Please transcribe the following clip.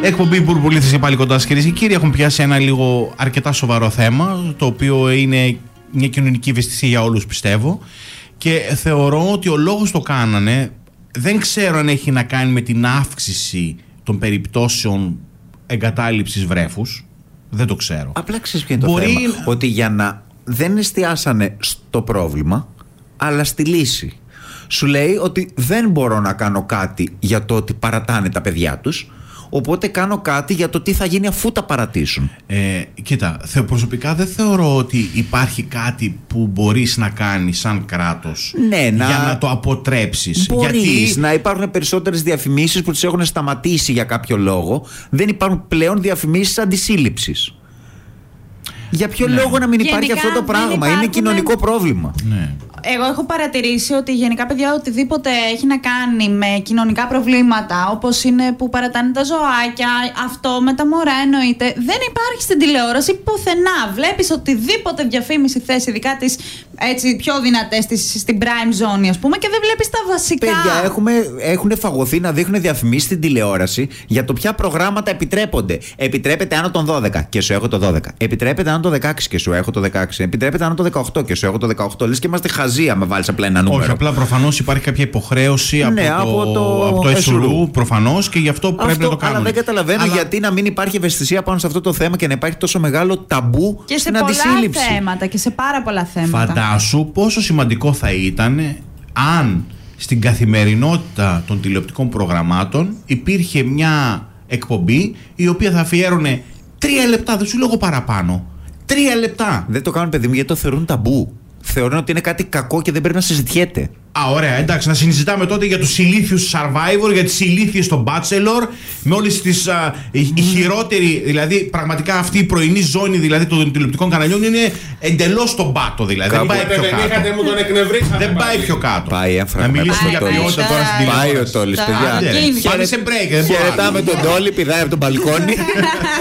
Εκπομπή Μπουρμπουλήθης και πάλι κοντά σας, κυρίες και κύριοι. Έχουν πιάσει ένα λίγο αρκετά σοβαρό θέμα, το οποίο είναι μια κοινωνική ευαισθησία για όλους, πιστεύω. Και θεωρώ ότι ο λόγος το κάνανε, δεν ξέρω αν έχει να κάνει με την αύξηση των περιπτώσεων εγκατάλειψης βρέφους. Δεν το ξέρω. Απλά ξέρεις ποιο είναι το θέμα. Ότι για να δεν εστιάσανε στο πρόβλημα, αλλά στη λύση. Σου λέει ότι δεν μπορώ να κάνω κάτι για το ότι παρατάνε τα παιδιά τους, οπότε κάνω κάτι για το τι θα γίνει αφού τα παρατήσουν. Κοίτα, προσωπικά δεν θεωρώ ότι υπάρχει κάτι που μπορείς να κάνεις σαν κράτος για να το αποτρέψεις. Μπορείς να υπάρχουν περισσότερες διαφημίσεις που τις έχουν σταματήσει για κάποιο λόγο. Δεν υπάρχουν πλέον διαφημίσεις αντισύλληψης. Για ποιο λόγο να μην υπάρχει αυτό το πράγμα? Είναι κοινωνικό πρόβλημα. Εγώ έχω παρατηρήσει ότι γενικά, παιδιά, οτιδήποτε έχει να κάνει με κοινωνικά προβλήματα, όπως είναι που παρατάνε τα ζωάκια, αυτό με τα μωρά εννοείται, δεν υπάρχει στην τηλεόραση πουθενά. Βλέπεις οτιδήποτε διαφήμιση θες, ειδικά τις έτσι πιο δυνατές στην prime zone, ας πούμε, και δεν βλέπεις τα βασικά. Παιδιά, έχουν φαγωθεί να δείχνουν διαφημίσεις στην τηλεόραση για το ποια προγράμματα επιτρέπονται. Επιτρέπεται άνω των 12 και σου έχω το 12. Επιτρέπεται άνω το 16 και σου έχω το 16. Επιτρέπεται άνω το 18 και σου έχω το 18. Λες και είμαστε χαζοί με βάλεις απλά ένα νούμερο. Όχι, απλά προφανώς υπάρχει κάποια υποχρέωση από το SRU, προφανώς, και γι' αυτό πρέπει να το κάνουμε. Αλλά δεν καταλαβαίνω γιατί να μην υπάρχει ευαισθησία πάνω σε αυτό το θέμα και να υπάρχει τόσο μεγάλο ταμπού στην αντισύλληψη. Και σε πολλά θέματα και σε πάρα πολλά θέματα. Φαντάσου πόσο σημαντικό θα ήταν αν στην καθημερινότητα των τηλεοπτικών προγραμμάτων υπήρχε μια εκπομπή η οποία θα αφιέρωνε 3 λεπτά, δεν σου λέω παραπάνω. 3 λεπτά. Δεν το κάνουν, παιδί μου, γιατί το θεωρούν ταμπού. Θεωρούν ότι είναι κάτι κακό και δεν πρέπει να συζητιέται. Ωραία, εντάξει, να συζητάμε τότε για τους ηλίθιους Survivor, για τις ηλίθιες στο Bachelor, με όλες τις η χειρότερη, δηλαδή πραγματικά αυτή η πρωινή ζώνη δηλαδή των τηλεοπτικών καναλιών είναι εντελώς στον πάτο, δηλαδή. Δεν πάει πιο κάτω. Δεν πάει πιο κάτω. Πάει να μιλήσουμε για ποιότητα τώρα στην τηλεόραση. Πάει ο Τόλης, παιδιά. Πάνε σε break. Χαιρετάμε τον Τόλη, πηδάει από τον μπαλκόνι.